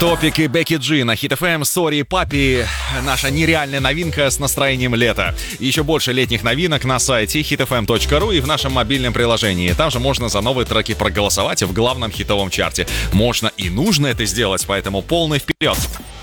Топик и Бекки Джи на Hit FM. Sorry, папи. Наша нереальная новинка с настроением лета. Еще больше летних новинок на сайте hitfm.ru и в нашем мобильном приложении. Там же можно за новые треки проголосовать в главном хитовом чарте. Можно и нужно это сделать, поэтому полный вперед.